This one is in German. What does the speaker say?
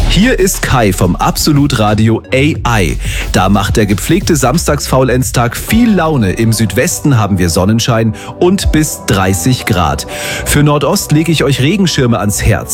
Hier ist Kai vom Absolut Radio AI. Da macht der gepflegte Samstagsfaulenztag viel Laune. Im Südwesten haben wir Sonnenschein und bis 30 Grad. Für Nordost lege ich euch Regenschirme ans Herz.